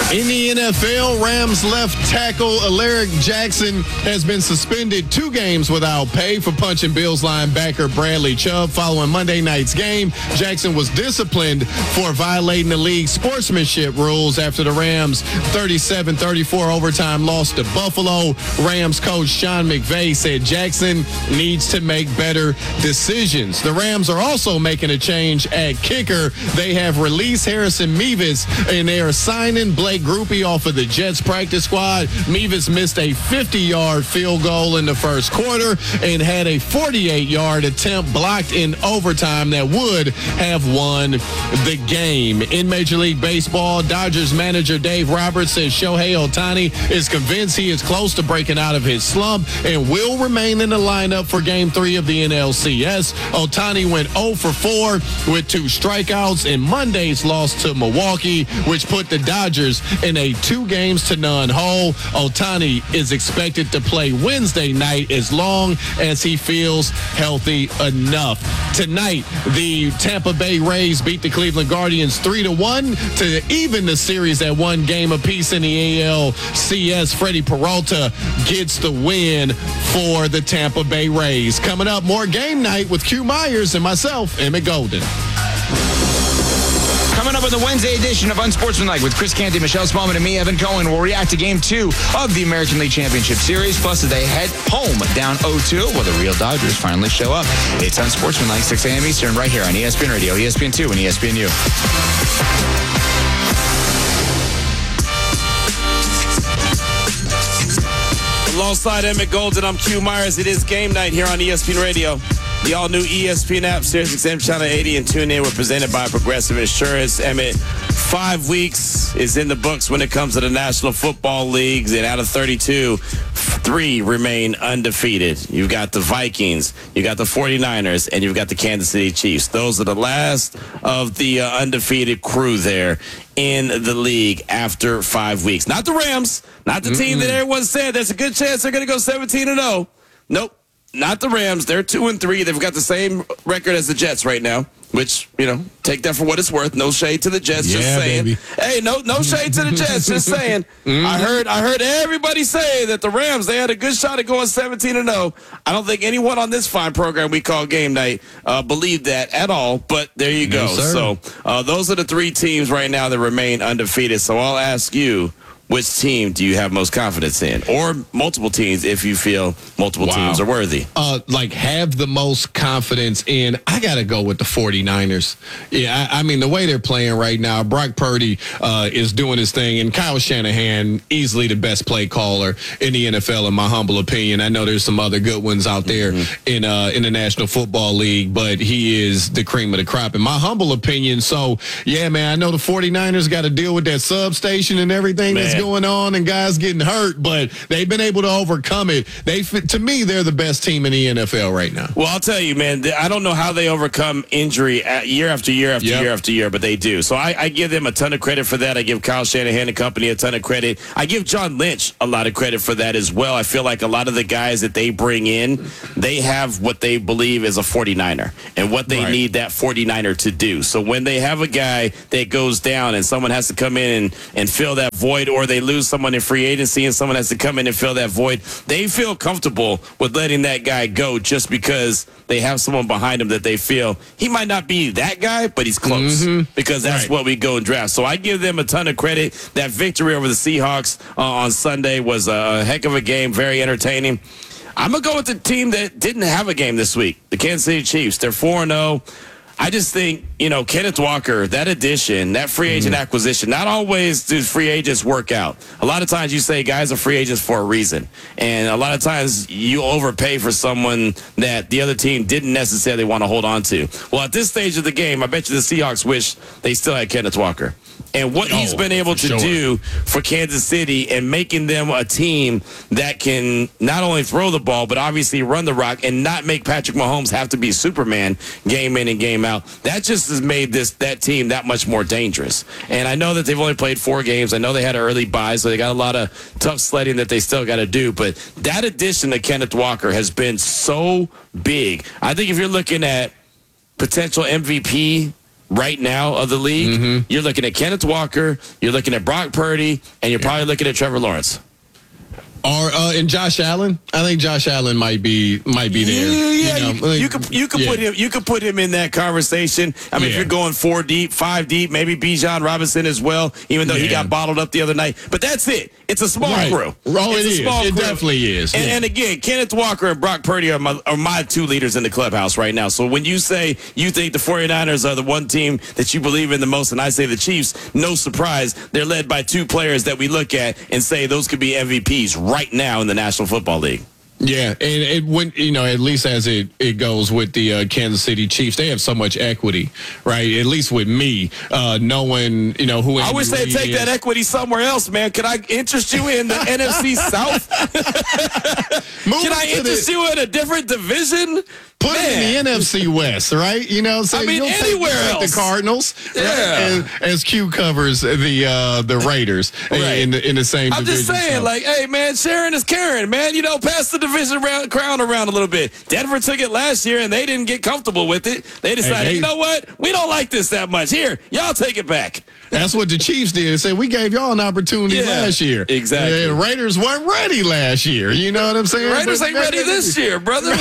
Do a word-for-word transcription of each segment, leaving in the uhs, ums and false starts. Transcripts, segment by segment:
In the N F L, Rams left tackle Alaric Jackson has been suspended two games without pay for punching Bills linebacker Bradley Chubb following Monday night's game. Jackson was disciplined for violating the league's sportsmanship rules after the Rams' thirty-seven thirty-four overtime loss to Buffalo. Rams coach Sean McVay said Jackson needs to make better decisions. The Rams are also making a change at kicker. They have released Harrison Mevis, and they are signing Blake Groupie off of the Jets practice squad. Mevis missed a fifty-yard field goal in the first quarter and had a forty-eight-yard attempt blocked in overtime that would have won the game. In Major League Baseball, Dodgers manager Dave Roberts says Shohei Ohtani is convinced he is close to breaking out of his slump and will remain in the lineup for Game three of the N L C S. Ohtani went oh for four with two strikeouts in Monday's loss to Milwaukee, which put the Dodgers in a two games to none hole. Ohtani is expected to play Wednesday night as long as he feels healthy enough. Tonight, the Tampa Bay Rays beat the Cleveland Guardians three to one to even the series at one game apiece in the A L C S. Freddie Peralta gets the win for the Tampa Bay Rays. Coming up, more game night with Q Myers and myself, Emmett Golden. Coming up on the Wednesday edition of Unsportsmanlike with Chris Canty, Michelle Spaulding, and me, Evan Cohen, we'll react to Game two of the American League Championship Series. Plus, they head home down oh two while the real Dodgers finally show up. It's Unsportsmanlike, six a.m. Eastern, right here on E S P N Radio, E S P N two, and E S P N U. Alongside Emmett Golden, I'm Q Myers. It is game night here on E S P N Radio. The all-new E S P N app, SiriusXM Channel eighty, and TuneIn were presented by Progressive Insurance. Emmett, five weeks is in the books when it comes to the National Football Leagues, and out of thirty-two, three remain undefeated. You've got the Vikings, you got the forty-niners, and you've got the Kansas City Chiefs. Those are the last of the uh, undefeated crew there in the league after five weeks. Not the Rams, not the Mm-mm. team that everyone said there's a good chance they're going to go seventeen and oh. Nope. Not the Rams. They're two and three. They've got the same record as the Jets right now, which, you know, take that for what it's worth. No shade to the Jets. Yeah, just saying. Baby. Hey, no, no shade to the Jets. Just saying. Mm-hmm. I heard, I heard everybody say that the Rams, they had a good shot at going seventeen and oh. I don't think anyone on this fine program we call Game Night uh, believed that at all. But there you go. No, so uh, those are the three teams right now that remain undefeated. So I'll ask you, which team do you have most confidence in? Or multiple teams if you feel multiple wow. teams are worthy. Uh, like, have the most confidence in, I got to go with the forty-niners. Yeah, I, I mean, the way they're playing right now, Brock Purdy uh, is doing his thing, and Kyle Shanahan, easily the best play caller in the N F L, in my humble opinion. I know there's some other good ones out there mm-hmm. in, uh, in the National Football League, but he is the cream of the crop, in my humble opinion. So, yeah, man, I know the forty-niners got to deal with that substation and everything man. that's going on and guys getting hurt, but they've been able to overcome it. They, to me, they're the best team in the N F L right now. Well, I'll tell you, man, I don't know how they overcome injury year after year after yep. year after year, but they do. So I, I give them a ton of credit for that. I give Kyle Shanahan and company a ton of credit. I give John Lynch a lot of credit for that as well. I feel like a lot of the guys that they bring in, they have what they believe is a forty-niner and what they right. need that forty-niner to do. So when they have a guy that goes down and someone has to come in and, and fill that void, or they lose someone in free agency and someone has to come in and fill that void, they feel comfortable with letting that guy go just because they have someone behind him that they feel he might not be that guy, but he's close mm-hmm. because that's right. what we go and draft. So I give them a ton of credit. That victory over the Seahawks uh, on Sunday was a heck of a game, very entertaining. I'm going to go with the team that didn't have a game this week, the Kansas City Chiefs. They're four and oh. I just think, you know, Kenneth Walker, that addition, that free agent mm-hmm. acquisition, not always do free agents work out. A lot of times you say guys are free agents for a reason. And a lot of times you overpay for someone that the other team didn't necessarily want to hold on to. Well, at this stage of the game, I bet you the Seahawks wish they still had Kenneth Walker. And what oh, he's been able to sure. do for Kansas City and making them a team that can not only throw the ball, but obviously run the rock and not make Patrick Mahomes have to be Superman game in and game out. That just has made this that team that much more dangerous. And I know that they've only played four games. I know they had an early bye, so they got a lot of tough sledding that they still got to do. But that addition to Kenneth Walker has been so big. I think if you're looking at potential M V P right now of the league, mm-hmm. you're looking at Kenneth Walker, you're looking at Brock Purdy, and you're yeah. probably looking at Trevor Lawrence. Or uh, and Josh Allen, I think Josh Allen might be might be there. Yeah, you, know? you, like, you could you could yeah. put him you could put him in that conversation. I mean, yeah. if you're going four deep, five deep, maybe Bijan Robinson as well. Even though yeah. he got bottled up the other night, but that's it. It's a small right. crew. Oh, it's it is. Small it crew. definitely is. And, yeah. and again, Kenneth Walker and Brock Purdy are my, are my two leaders in the clubhouse right now. So when you say you think the 49ers are the one team that you believe in the most, and I say the Chiefs, no surprise, they're led by two players that we look at and say those could be M V Ps right now in the National Football League. Yeah, and it went, you know, at least as it, it goes with the uh, Kansas City Chiefs, they have so much equity, right? At least with me, uh, knowing, you know, who I wish they'd take is. that equity somewhere else, man. Could I interest you in the N F C South? Can I interest the, you in a different division? Put man. it in the N F C West, right? You know, so I mean, you'll anywhere take, else. The Cardinals, yeah. right? as, as Q covers the uh, the Raiders right. in the in the same. I'm division, just saying, so. like, hey, man, Sharon is Karen, man. You know, pass the division around, crown around a little bit. Denver took it last year, and they didn't get comfortable with it. They decided, hey, hey. you know what? We don't like this that much. Here, y'all take it back. That's what the Chiefs did. They said, we gave y'all an opportunity yeah, last year. Exactly. The Raiders weren't ready last year. You know what I'm saying? Raiders but ain't ready this year, brother.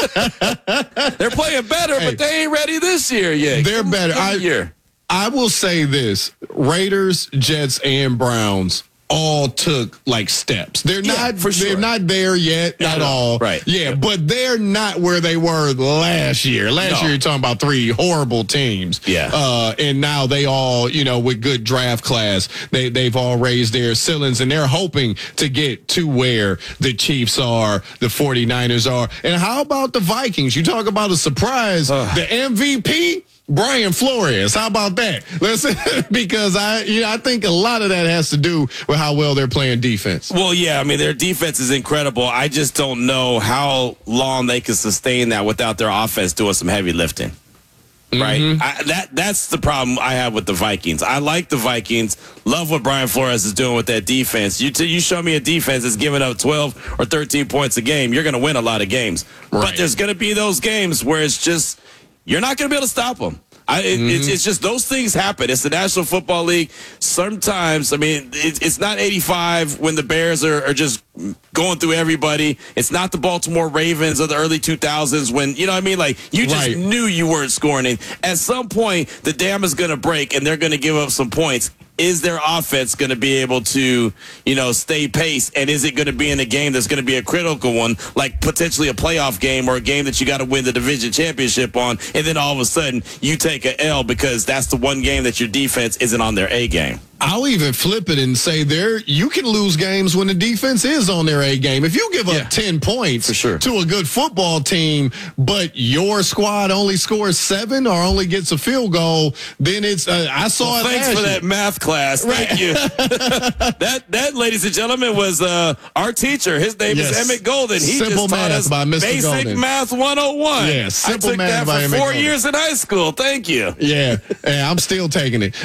They're playing better, hey, but they ain't ready this year yet. They're Come, better. come I, year. I will say this. Raiders, Jets, and Browns all took like steps. They're yeah, not for sure. They're not there yet not at all. Right. Yeah, yep. But they're not where they were last year. Last no. year you're talking about three horrible teams. Yeah. Uh, and now they all, you know, with good draft class, they they've all raised their ceilings and they're hoping to get to where the Chiefs are, the 49ers are. And how about the Vikings? You talk about a surprise, uh. the M V P, Brian Flores. How about that? Listen, because I, you know, I think a lot of that has to do with how well they're playing defense. Well, yeah, I mean, their defense is incredible. I just don't know how long they can sustain that without their offense doing some heavy lifting. Right? Mm-hmm. I, that that's the problem I have with the Vikings. I like the Vikings. Love what Brian Flores is doing with that defense. You t- you show me a defense that's giving up twelve or thirteen points a game, you're going to win a lot of games. Right. But there's going to be those games where it's just you're not going to be able to stop them. I, it, mm-hmm. it's, it's just those things happen. It's the National Football League. Sometimes, I mean, it, it's not eighty-five when the Bears are, are just going through everybody. It's not the Baltimore Ravens of the early two thousands when, you know what I mean? Like, you just right. knew you weren't scoring. And at some point, the dam is going to break and they're going to give up some points. Is their offense going to be able to, you know, stay pace? And is it going to be in a game that's going to be a critical one, like potentially a playoff game or a game that you got to win the division championship on? And then all of a sudden you take an L because that's the one game that your defense isn't on their A game. I'll even flip it and say there you can lose games when the defense is on their A game. If you give up yeah, ten points for sure. to a good football team, but your squad only scores seven or only gets a field goal, then it's uh, I saw well, it. Thanks for that math class. Thank right. you. that that, ladies and gentlemen, was uh, our teacher. His name yes. is Emmett Golden. He simple just taught us by Mister basic Golden. math one oh one. Yeah, simple I took math that by for Emmett four Golden. years in high school. Thank you. Yeah, yeah I'm still taking it.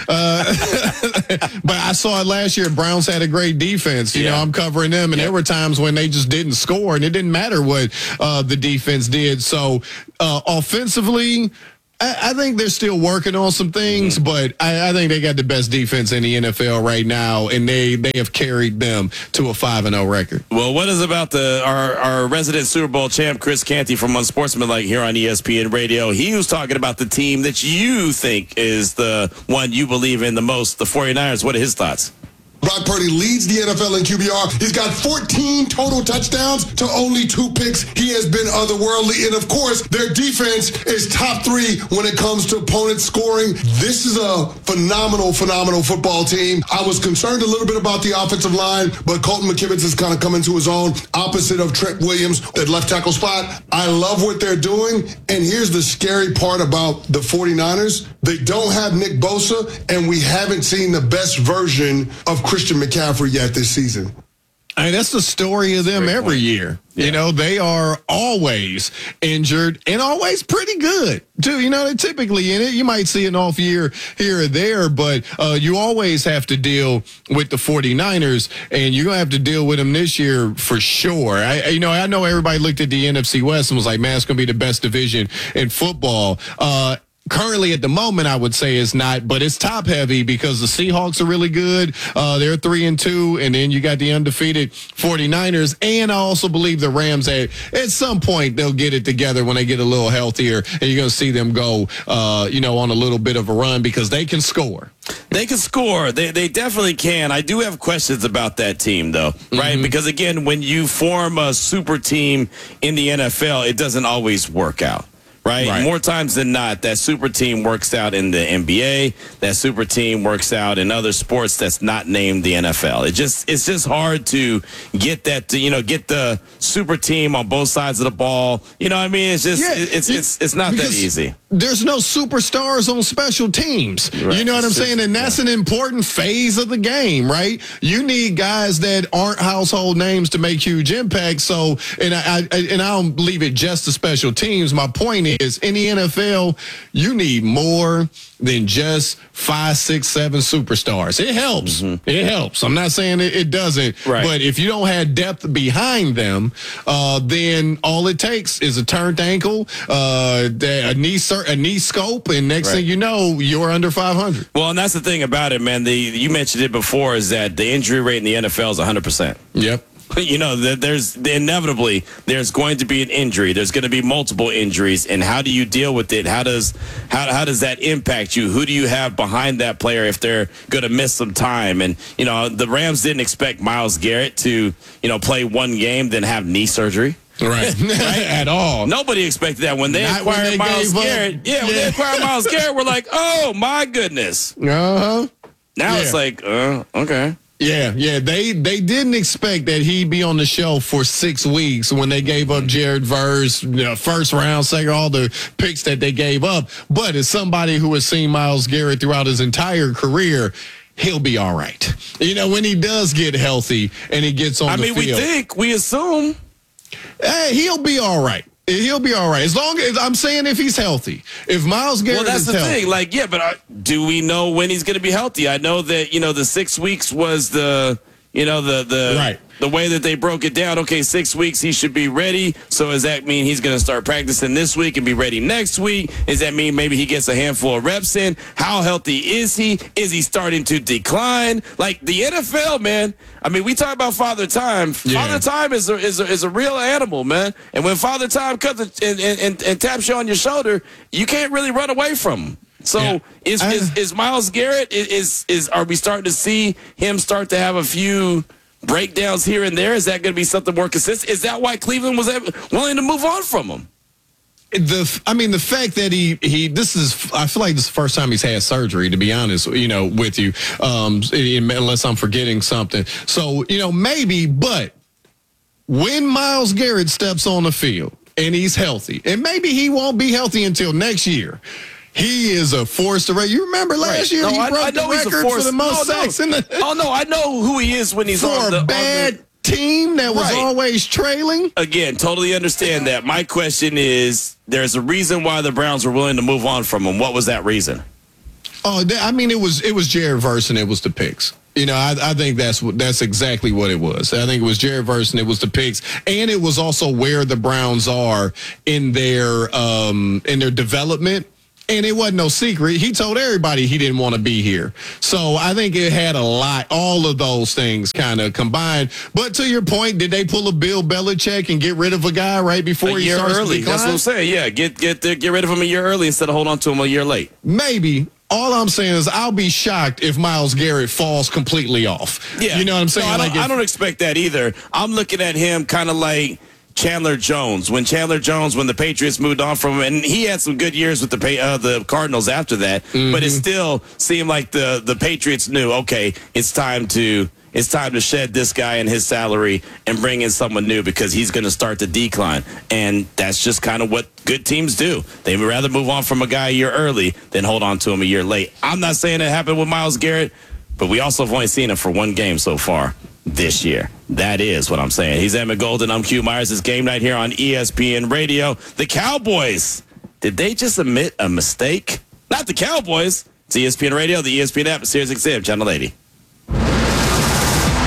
Uh, But I saw it last year. Browns had a great defense. You yeah. know, I'm covering them, and yeah. there were times when they just didn't score, and it didn't matter what uh, the defense did. So uh, offensively, I, I think they're still working on some things, mm-hmm. but I, I think they got the best defense in the N F L right now, and they, they have carried them to a five and oh record. Well, what is about the our, our resident Super Bowl champ, Chris Canty from Unsportsmanlike here on E S P N Radio? He was talking about the team that you think is the one you believe in the most, the 49ers. What are his thoughts? Brock Purdy leads the N F L in Q B R. He's got fourteen total touchdowns to only two picks. He has been otherworldly. And, of course, their defense is top three when it comes to opponent scoring. This is a phenomenal, phenomenal football team. I was concerned a little bit about the offensive line, but Colton McKivitz has kind of come into his own, opposite of Trent Williams at left tackle spot. I love what they're doing. And here's the scary part about the 49ers. They don't have Nick Bosa, and we haven't seen the best version of Christian McCaffrey yet this season. I mean, that's the story of them every year. Yeah. You know, they are always injured and always pretty good, too. You know, they're typically in it. You might see an off year here or there, but uh, you always have to deal with the 49ers, and you're going to have to deal with them this year for sure. I, you know, I know everybody looked at the N F C West and was like, man, it's going to be the best division in football. Uh, Currently, at the moment, I would say it's not, but it's top heavy because the Seahawks are really good. Uh, they're three and two, and then you got the undefeated forty-niners. And I also believe the Rams at at some point they'll get it together when they get a little healthier, and you're going to see them go, uh, you know, on a little bit of a run because they can score. They can score. They they definitely can. I do have questions about that team, though, right? Mm-hmm. Because again, when you form a super team in the N F L, it doesn't always work out. Right? right? More times than not, that super team works out in the N B A. That super team works out in other sports that's not named the N F L. It just it's just hard to get that to, you know, get the super team on both sides of the ball. You know what I mean? It's just yeah, it's, it's it's not that easy. There's no superstars on special teams. Right. You know what I'm saying? And that's yeah. an important phase of the game, right? You need guys that aren't household names to make huge impacts. So, and I, I and I don't leave it just to special teams. My point is, in the N F L, you need more than just five, six, seven superstars. It helps. Mm-hmm. It helps. I'm not saying it, it doesn't. Right. But if you don't have depth behind them, uh, then all it takes is a turned ankle, uh, a knee a knee scope, and next right. thing you know, you're under five hundred. Well, and that's the thing about it, man. The you mentioned it before, is that the injury rate in the N F L is one hundred percent. Yep. You know, there's inevitably there's going to be an injury. There's going to be multiple injuries, and how do you deal with it? How does how how does that impact you? Who do you have behind that player if they're going to miss some time? And you know, the Rams didn't expect Myles Garrett to you know play one game then have knee surgery. Right. right, at all. Nobody expected that when they Not acquired when they Myles Garrett. Yeah, yeah, when they acquired Myles Garrett, we're like, oh my goodness. Uh huh. Now yeah. it's like, uh, okay. Yeah, yeah, they they didn't expect that he'd be on the shelf for six weeks when they gave up Jared Verse, you know, first round, second, all the picks that they gave up. But as somebody who has seen Myles Garrett throughout his entire career, he'll be all right. You know, when he does get healthy and he gets on I the mean, field. we think, we assume. Hey, he'll be all right. He'll be all right. As long as I'm saying if he's healthy. If Myles Garrett is healthy. Well, that's the thing. Like, yeah, but uh, do we know when he's going to be healthy? I know that, you know, the six weeks was the, you know, the, the, right. the way that they broke it down. Okay, six weeks, he should be ready. So does that mean he's going to start practicing this week and be ready next week? Does that mean maybe he gets a handful of reps in? How healthy is he? Is he starting to decline? Like the N F L, man. I mean, we talk about Father Time. Yeah. Father Time is a, is, a, is a real animal, man. And when Father Time comes and, and, and, and taps you on your shoulder, you can't really run away from him. So yeah. is, I, is is Myles Garrett, is, is are we starting to see him start to have a few breakdowns here and there? Is that going to be something more consistent? Is that why Cleveland was willing to move on from him? The, I mean, the fact that he, he, this is, I feel like this is the first time he's had surgery, to be honest, you know, with you, um, unless I'm forgetting something. So, you know, maybe, but when Myles Garrett steps on the field and he's healthy, and maybe he won't be healthy until next year, he is a force to race. You remember last right. year no, he I, broke I know the he's record a force. for the most no, no. sacks in the. Oh no, I know who he is when he's for on the a bad on the, team that was right. always trailing. Again, totally understand that. My question is, there's a reason why the Browns were willing to move on from him. What was that reason? Oh, I mean, it was it was Jared Verse and it was the picks. You know, I, I think that's what that's exactly what it was. I think it was Jared Verse and it was the picks, and it was also where the Browns are in their um, in their development. And it wasn't no secret. He told everybody he didn't want to be here. So I think it had a lot, all of those things kind of combined. But to your point, did they pull a Bill Belichick and get rid of a guy right before a he year starts early? to decline? That's what I'm saying. Yeah, get get get rid of him a year early instead of hold on to him a year late. Maybe. All I'm saying is I'll be shocked if Myles Garrett falls completely off. Yeah. You know what I'm saying? No, I, don't, like if, I don't expect that either. I'm looking at him kind of like Chandler Jones. When Chandler Jones, when the Patriots moved on from him, and he had some good years with the uh, the Cardinals after that, mm-hmm. but it still seemed like the, the Patriots knew, okay, it's time to it's time to shed this guy and his salary and bring in someone new because he's going to start to decline. And that's just kind of what good teams do. They would rather move on from a guy a year early than hold on to him a year late. I'm not saying it happened with Myles Garrett, but we also have only seen him for one game so far this year. That is what I'm saying. He's Emmett Golden. I'm Q Myers. It's game night here on E S P N Radio. The Cowboys, did they just admit a mistake? Not the Cowboys. It's E S P N Radio, the E S P N app, Sirius X M, Channel eighty. Football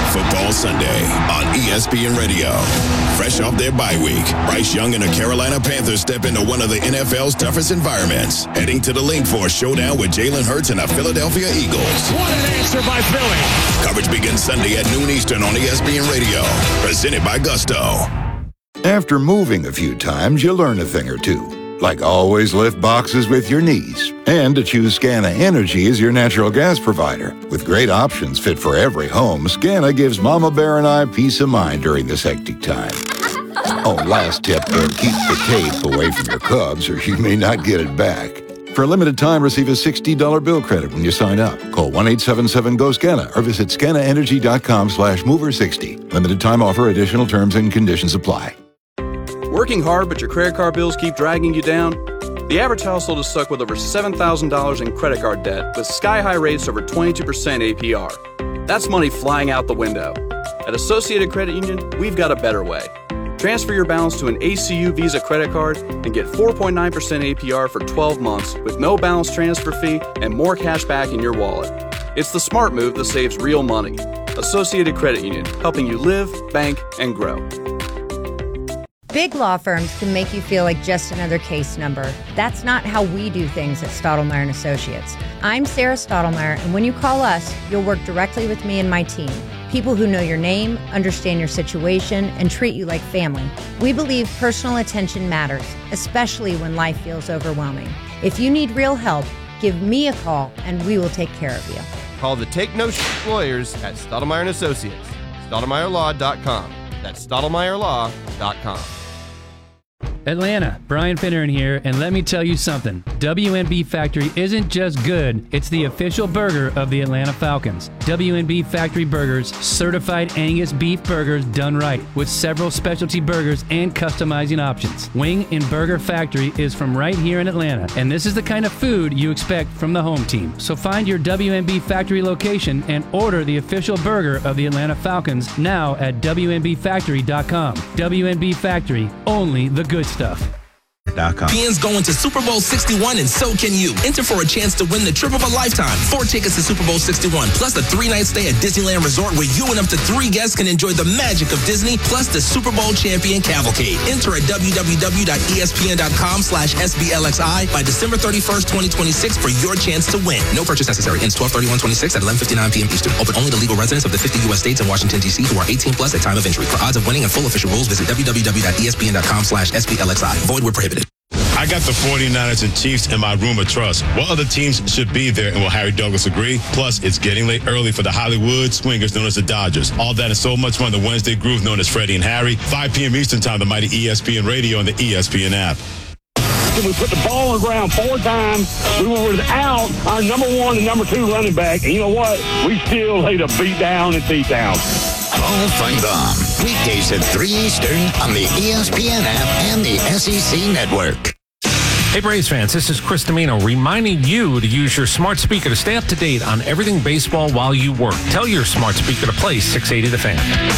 all Sunday on E S P N Radio. Fresh off their bye week, Bryce Young and the Carolina Panthers step into one of the N F L's toughest environments, heading to the link for a showdown with Jalen Hurts and the Philadelphia Eagles. What an answer by Philly. Coverage begins Sunday at noon Eastern on E S P N Radio, presented by Gusto. After moving a few times, you learn a thing or two, like always lift boxes with your knees, and to choose Scana Energy as your natural gas provider. With great options fit for every home, Scana gives Mama Bear and I peace of mind during this hectic time. Oh, last tip, though, keep the tape away from your Cubs or you may not get it back. For a limited time, receive a sixty dollars bill credit when you sign up. Call one eight seven seven G O SCANA or visit scanaenergy.com slash mover 60. Limited time offer. Additional terms and conditions apply. Working hard, but your credit card bills keep dragging you down? The average household is stuck with over seven thousand dollars in credit card debt with sky-high rates over twenty-two percent A P R. That's money flying out the window. At Associated Credit Union, we've got a better way. Transfer your balance to an A C U Visa credit card and get four point nine percent A P R for twelve months with no balance transfer fee and more cash back in your wallet. It's the smart move that saves real money. Associated Credit Union, helping you live, bank, and grow. Big law firms can make you feel like just another case number. That's not how we do things at Stottlemyre and Associates. I'm Sarah Stottlemyre, and when you call us, you'll work directly with me and my team. People who know your name, understand your situation, and treat you like family. We believe personal attention matters, especially when life feels overwhelming. If you need real help, give me a call, and we will take care of you. Call the Take No Shit Lawyers at Stottlemyre and Associates. Stottlemyre Law dot com. That's Stottlemyre Law dot com. Atlanta, Brian Finneran here, and let me tell you something. W N B Factory isn't just good, it's the official burger of the Atlanta Falcons. W N B Factory Burgers, certified Angus beef burgers done right, with several specialty burgers and customizing options. Wing and Burger Factory is from right here in Atlanta, and this is the kind of food you expect from the home team. So find your W N B Factory location and order the official burger of the Atlanta Falcons now at W N B factory dot com. W N B Factory, only the good stuff. P N's going to Super Bowl sixty-one, and so can you. Enter for a chance to win the trip of a lifetime. Four tickets to Super Bowl sixty-one, plus a three-night stay at Disneyland Resort where you and up to three guests can enjoy the magic of Disney, plus the Super Bowl champion cavalcade. Enter at w w w dot e s p n dot com slash s b l x i by December thirty-first, twenty twenty-six for your chance to win. No purchase necessary. Ends twelve thirty-one twenty-six at eleven fifty-nine p.m. Eastern. Open only to legal residents of the fifty U S states and Washington, D C who are eighteen plus at time of entry. For odds of winning and full official rules, visit w w w dot e s p n dot com slash s b l x i. Void where prohibited. I got the forty-niners and Chiefs in my room of trust. What other teams should be there, and will Harry Douglas agree? Plus, it's getting late early for the Hollywood Swingers known as the Dodgers. All that and so much more on the Wednesday Groove known as Freddie and Harry. five p.m. Eastern Time, the mighty E S P N Radio and the E S P N app. We put the ball on the ground four times. We were without our number one and number two running back. And you know what? We still laid a beat down and beat down. Paul Feinbaum, weekdays at three Eastern on the E S P N app and the S E C Network. Hey Braves fans, this is Chris Domino reminding you to use your smart speaker to stay up to date on everything baseball while you work. Tell your smart speaker to play six eighty The Fan.